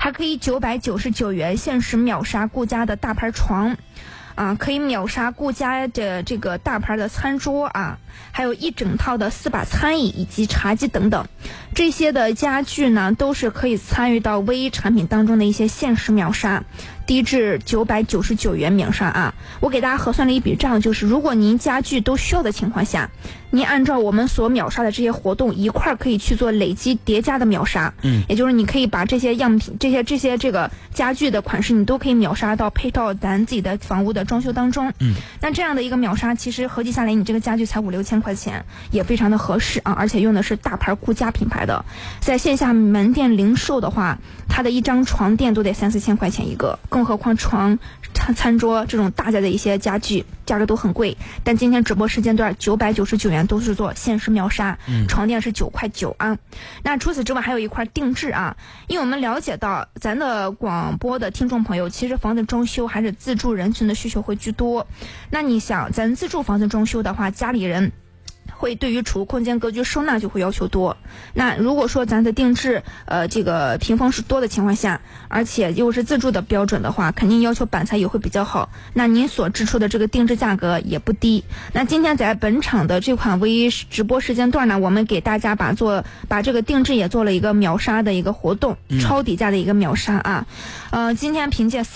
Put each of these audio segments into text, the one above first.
还可以999元限时秒杀顾家的大牌床。可以秒杀顾家的这个大牌的餐桌啊，还有一整套的4把餐椅以及茶几等等，这些的家具呢都是可以参与到唯一产品当中的一些限时秒杀，低至999元秒杀啊。我给大家核算了一笔账，就是如果您家具都需要的情况下，您按照我们所秒杀的这些活动一块可以去做累积叠加的秒杀，也就是你可以把这些样品这些这个家具的款式你都可以秒杀到配套咱自己的房屋的装修当中。那这样的一个秒杀其实合计下来你这个家具才5-6千块钱，也非常的合适啊，而且用的是大牌顾家品牌的。在线下门店零售的话，它的一张床垫都得3-4千块钱一个，更何况床餐桌这种大家的一些家具价格都很贵，但今天直播时间段999元都是做限时秒杀，床垫是9块9啊。那除此之外还有一块定制啊，因为我们了解到咱的广播的听众朋友，其实房子装修还是自住人群的需求会居多。那你想咱自住房子装修的话，家里人会对于储物空间格局收纳就会要求多。那如果说咱的定制这个平方是多的情况下，而且又是自住的标准的话，肯定要求板材也会比较好，那您所支出的这个定制价格也不低。那今天在本场的这款唯一直播时间段呢，我们给大家把这个定制也做了一个秒杀的一个活动，超底价的一个秒杀啊。今天凭借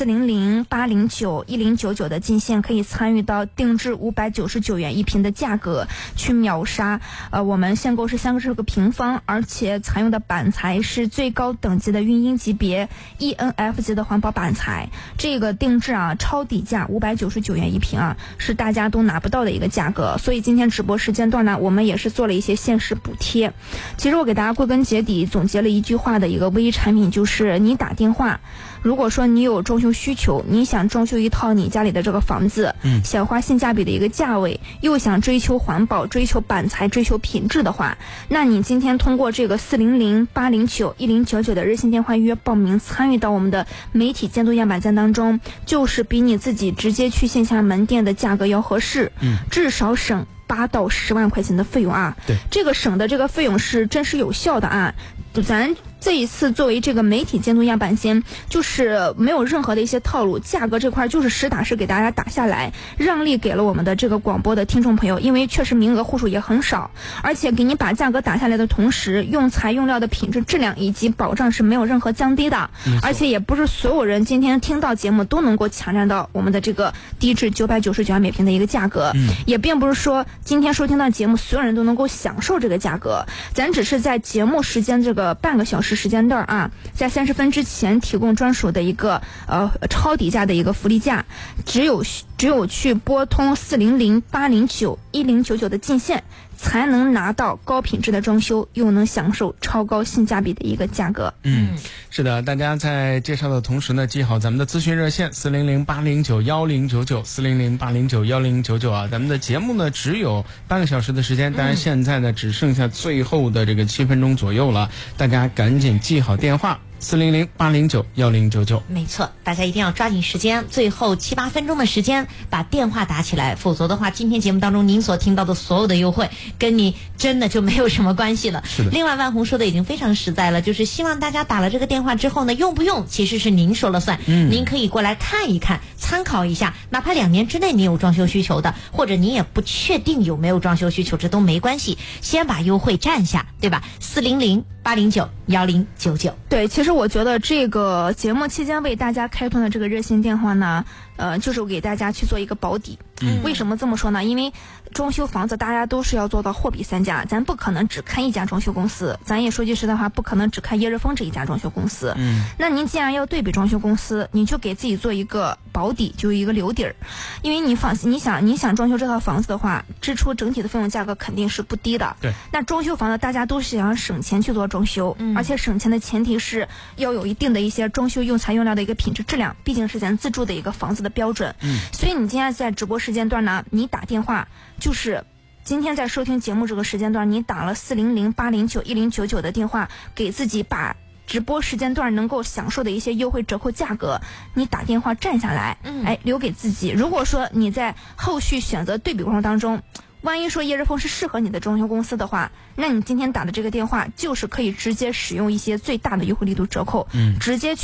400、809、1099的进线，可以参与到定制599元一平的价格去秒杀。我们限购是30个平方，而且采用的板材是最高等级的孕婴级别 ENF 级的环保板材。这个定制啊，超底价599元一平啊，是大家都拿不到的一个价格。所以今天直播时间段呢，我们也是做了一些限时补贴。其实我给大家归根结底总结了一句话的一个唯一产品，就是你打电话，如果说你有装修需求，你想装修一套你家里的这个房子，想花性价比的一个价位，又想追求环保、追求板材、追求品质的话，那你今天通过这个400、809、1099的热线电话预约报名，参与到我们的媒体监督样板间当中，就是比你自己直接去线下门店的价格要合适，至少省8到10万块钱的费用啊。 对， 这个省的这个费用是真实有效的啊。咱这一次作为这个媒体监督样板间，就是没有任何的一些套路，价格这块就是实打实给大家打下来，让利给了我们的这个广播的听众朋友，因为确实名额户数也很少，而且给你把价格打下来的同时，用材用料的品质质量以及保障是没有任何降低的，而且也不是所有人今天听到节目都能够抢占到我们的这个低至999元每平的一个价格，也并不是说今天收听到节目所有人都能够享受这个价格，咱只是在节目时间这个半个小时时间段啊，在30分之前提供专属的一个超底价的一个福利价，只有去拨通400、809、1099的进线，才能拿到高品质的装修，又能享受超高性价比的一个价格。 是的，大家在介绍的同时呢，记好咱们的咨询热线400、809、1099 400、809 1099啊。咱们的节目呢只有半个小时的时间，当然现在呢只剩下最后的这个7分钟左右了，大家赶紧记好电话。400、809 1099， 没错，大家一定要抓紧时间，最后7、8分钟的时间把电话打起来，否则的话，今天节目当中您所听到的所有的优惠，跟你真的就没有什么关系了。 是的。 另外，万红说的已经非常实在了，就是希望大家打了这个电话之后呢，用不用其实是您说了算，您可以过来看一看，参考一下，哪怕2年之内你有装修需求的，或者你也不确定有没有装修需求，这都没关系，先把优惠占下，对吧？400、809 1099。 对，其实我觉得这个节目期间为大家开通的这个热线电话呢，就是给大家去做一个保底。为什么这么说呢？因为装修房子大家都是要做到货比三家，咱不可能只看一家装修公司，咱也说句实在话，不可能只看叶日丰这一家装修公司。那您既然要对比装修公司，你就给自己做一个保底，就一个留底儿。因为你想装修这套房子的话，支出整体的费用价格肯定是不低的。 对。 那装修房子大家都是想省钱去做装修，而且省钱的前提是要有一定的一些装修用材用料的一个品质质量，毕竟是咱自住的一个房子的标准。所以你今天在直播时间段呢，你打电话就是今天在收听节目这个时间段，你打了400、809、1099的电话，给自己把直播时间段能够享受的一些优惠折扣价格，你打电话占下来，留给自己。如果说你在后续选择对比过程当中，万一说叶日丰是适合你的装修公司的话，那你今天打的这个电话就是可以直接使用一些最大的优惠力度折扣，直接去